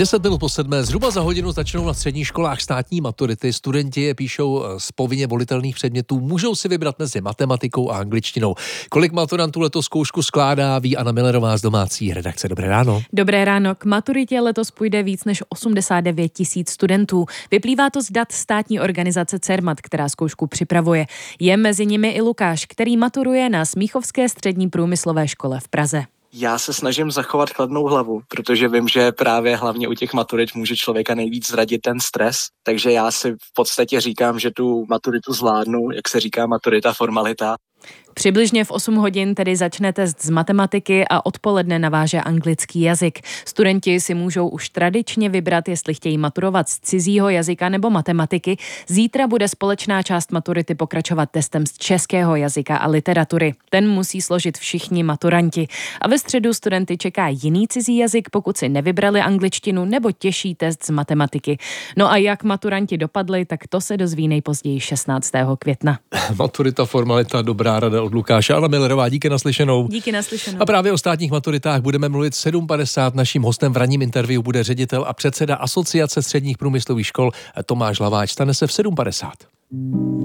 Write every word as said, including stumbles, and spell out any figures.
Deset minut po sedmé, zhruba za hodinu začnou na středních školách státní maturity. Studenti je píšou z povinně volitelných předmětů, můžou si vybrat mezi matematikou a angličtinou. Kolik maturantů letos zkoušku skládá, ví Anna Millerová z domácí redakce. Dobré ráno. Dobré ráno. K maturitě letos půjde víc než osmdesát devět tisíc studentů. Vyplývá to z dat státní organizace Cermat, která zkoušku připravuje. Je mezi nimi i Lukáš, který maturuje na Smíchovské střední průmyslové škole v Praze. Já se snažím zachovat chladnou hlavu, protože vím, že právě hlavně u těch maturit může člověka nejvíc zradit ten stres, takže já si v podstatě říkám, že tu maturitu zvládnu, jak se říká maturita, formalita. Přibližně v osm hodin tedy začne test z matematiky a odpoledne naváže anglický jazyk. Studenti si můžou už tradičně vybrat, jestli chtějí maturovat z cizího jazyka nebo matematiky. Zítra bude společná část maturity pokračovat testem z českého jazyka a literatury. Ten musí složit všichni maturanti. A ve středu studenty čeká jiný cizí jazyk, pokud si nevybrali angličtinu, nebo těžší test z matematiky. No a jak maturanti dopadli, tak to se dozví nejpozději šestnáctého května. Maturita, formalita, dobrá rada od Lukáše. Anna Millerová, díky naslyšenou. Díky naslyšenou. A právě o státních maturitách budeme mluvit sedm padesát. Naším hostem v ranním interview bude ředitel a předseda Asociace středních průmyslových škol Tomáš Hlaváč. Stane se v sedm padesát.